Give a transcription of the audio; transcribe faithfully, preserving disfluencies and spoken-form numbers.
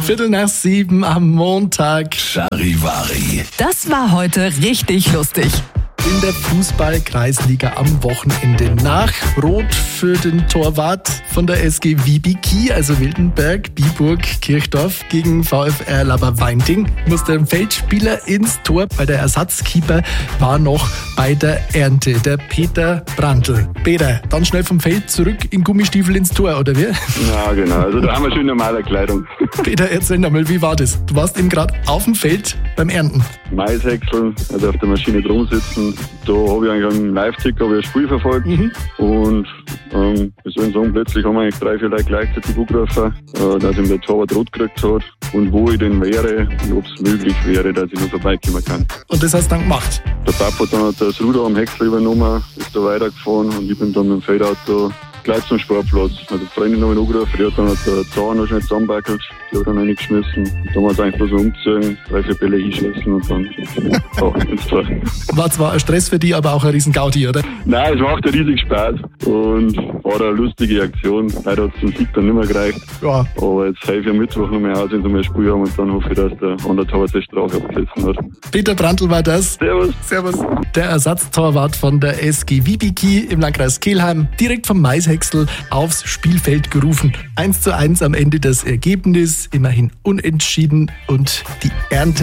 Viertel nach sieben am Montag. Charivari. Das war heute richtig lustig. In der Fußball-Kreisliga am Wochenende nach Rot für den Torwart von der S G Wiebikie, also Wildenberg, Biburg, Kirchdorf gegen VfR Laberweinting, musste ein Feldspieler ins Tor, weil der Ersatzkeeper war noch bei der Ernte, der Peter Brandl. Peter, dann schnell vom Feld zurück in Gummistiefel ins Tor, oder wie? Ja, genau. Also da haben wir schon normale Kleidung. Peter, erzähl nochmal, wie war das? Du warst eben gerade auf dem Feld beim Ernten. Maishäckseln, also auf der Maschine drum sitzen. Da habe ich eigentlich einen Live-Ticker, habe ich ein Spiel verfolgt. Mhm. Und ähm, wie soll ich sagen, plötzlich haben wir eigentlich drei, vier Leute gleichzeitig angerufen, äh, dass ihm der Torwart rot gekriegt hat und wo ich denn wäre und ob es möglich wäre, dass ich noch vorbeikommen kann. Und das hast du dann gemacht? Der Papa hat dann das Ruder am Häcksel übernommen, ist da weitergefahren und ich bin dann mit dem Feldauto gleich zum Sportplatz. Also die Freundin habe ich angerufen, die hat dann den Zahn noch schnell zusammenbackelt, die hat dann reingeschmissen. Und dann haben wir uns einfach so umgezogen, drei, vier Bälle einschießen und dann ja, ins Tor. War zwar ein Stress für dich, aber auch ein riesen Gaudi, oder? Nein, es macht ja riesig Spaß und war eine lustige Aktion. Leider hat es zum Sieg dann nicht mehr gereicht. Ja. Aber jetzt helfe ich am Mittwoch noch mehr aus, wenn wir ein Spiel haben und dann hoffe ich, dass der andere Torwart die Strafe abgesessen hat. Peter Brandl war das. Servus. Servus. Der Ersatztorwart von der S G Wiebikie im Landkreis Kelheim, direkt vom Maishäcksel aufs Spielfeld gerufen. eins zu eins am Ende das Ergebnis, immerhin unentschieden und die Ernte